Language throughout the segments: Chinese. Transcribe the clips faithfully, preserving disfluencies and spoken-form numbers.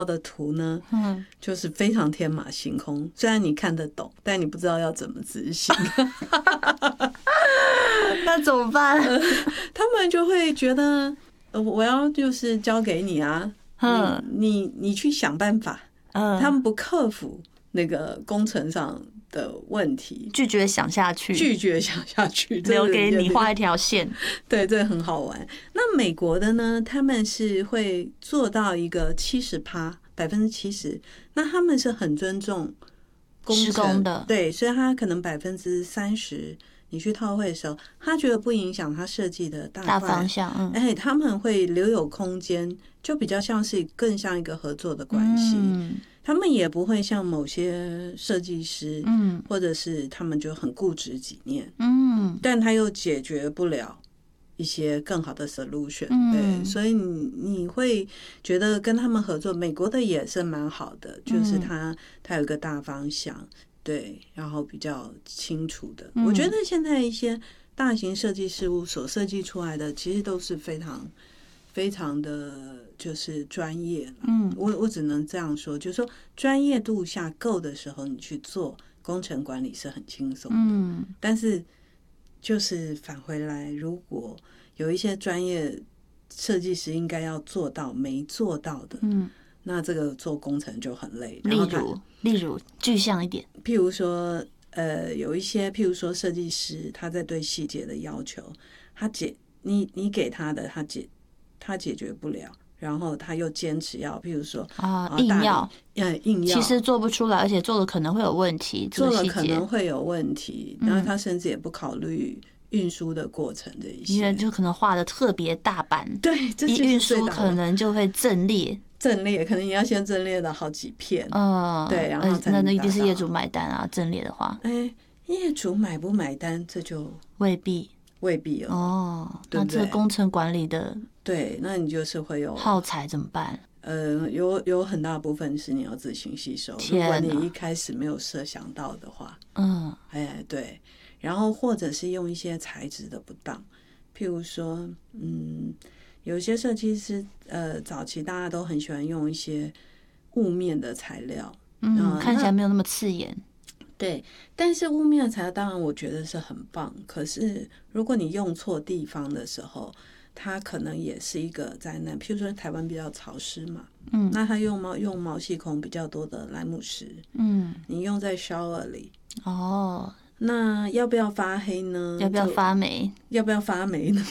的图呢，嗯，就是非常天马行空。虽然你看得懂，但你不知道要怎么执行。 那怎么办？ 呃、他们就会觉得，呃，我要就是交给你啊，嗯，你你你去想办法。嗯，他们不克服那个工程上的问题， 拒绝想下去， 拒绝想下去， 留给你画一条线。 对，这很好玩。那美国的呢？他们是会做到一个七十趴，百分之七十。那他们是很尊重施工的， 对，所以他可能百分之三十，你去套会的时候，他觉得不影响他设计的大大方向。嗯， 哎，他们会留有空间，就比较像是更像一个合作的关系。嗯，他们也不会像某些设计师，嗯，或者是他们就很固执己念，嗯，但他又解决不了一些更好的 solution，嗯，对，所以你你会觉得跟他们合作，美国的也是蛮好的，就是他他有一个大方向，对，然后比较清楚的。嗯，我觉得现在一些大型设计事务所设计出来的，其实都是非常非常的就是专业。嗯，我我只能这样说，就是说专业度下够的时候，你去做工程管理是很轻松的。嗯，但是就是返回来，如果有一些专业设计师应该要做到没做到的，嗯，那这个做工程就很累。 例如，例如具象一点， 譬如说，呃，有一些譬如说设计师他在对细节的要求，他解你你给他的，他解他解决不了。然后他又坚持要，譬如说啊，硬要， 嗯，硬要， 其实做不出来，而且做了可能会有问题， 做了可能会有问题。然后他甚至也不考虑运输的过程的一些， 因为就可能画的特别大版， 对，这就是一运输可能就会阵裂， 阵裂可能你要先阵裂的好几片，嗯，对，然后那那一定是业主买单啊，阵裂的话， 哎，业主买不买单这就未必。 未必了哦，那这工程管理的对，那你就是会有耗材怎么办？ 呃，有有很大部分是你要自行吸收，如果你一开始没有设想到的话，嗯，哎对，然后或者是用一些材质的不当，譬如说，嗯，有一些设计师，呃，早期大家都很喜欢用一些雾面的材料， 嗯，看起来没有那么刺眼。 对，但是雾面的材料当然我觉得是很棒，可是如果你用错地方的时候，它可能也是一个灾难。譬如说台湾比较潮湿嘛，嗯，那它用毛用毛细孔比较多的莱姆石，嗯，你用在 shower 里，哦，那要不要发黑呢？ 要不要发霉？ 要不要发霉呢？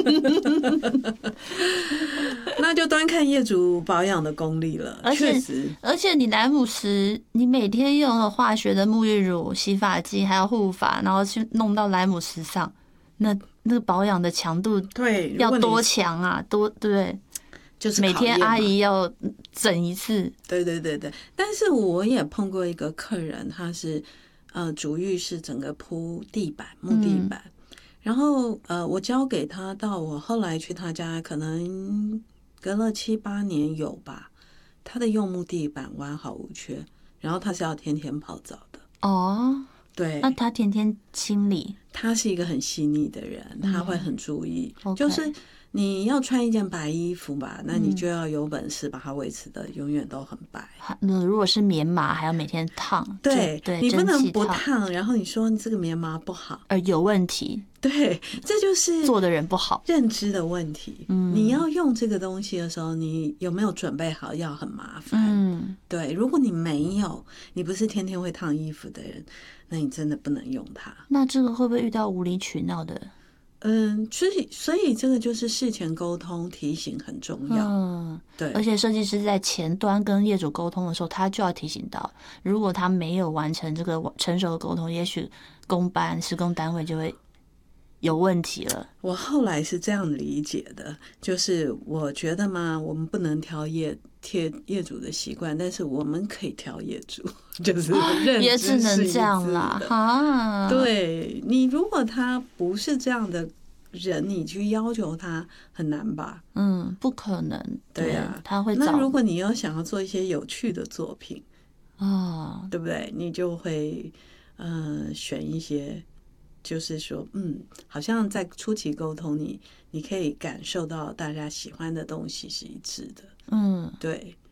那就端看业主保养的功力了。 而且，而且你莱姆石，你每天用了化学的沐浴乳、洗发剂，还有护发，然后去弄到莱姆石上，那那个保养的强度， 对， 要多强啊？多对不对？ 就是每天阿姨要整一次。 对对对对。但是我也碰过一个客人，他是呃主浴室整个铺地板木地板，嗯、然后呃我交给他，到我后来去他家，可能隔了七八年有吧，他的柚木地板完好无缺，然后他是要天天泡澡的哦。对， 那他天天清理， 他是一个很细腻的人，他会很注意，嗯、就是你要穿一件白衣服吧，那你就要有本事把它维持的永远都很白。 嗯，如果是棉麻，还要每天烫， 对， 对， 你不能不烫，然后你说你这个棉麻不好， 呃，有问题。 对，这就是做的人不好， 认知的问题。嗯，你要用这个东西的时候，你有没有准备好要很麻烦？嗯，对，如果你没有，你不是天天会烫衣服的人，那你真的不能用它。 那这个会不会遇到无理取闹的？ 嗯，所以所以这个就是事前沟通提醒很重要。嗯，对。 而且设计师在前端跟业主沟通的时候，他就要提醒到，如果他没有完成这个成熟的沟通，也许工班施工单位就会有问题了。 我后来是这样理解的，就是我觉得嘛，我们不能挑业贴业主的习惯，但是我们可以挑业主，就是认知也只能这样啦。啊， 对，你如果他不是这样的人，你去要求他很难吧？ 嗯，不可能。 对啊， 他会。 那如果你要想要做一些有趣的作品啊，哦， 对不对？你就会呃选一些。就是说，嗯，好像在初期沟通你，你可以感受到大家喜欢的东西是一致的，嗯，对。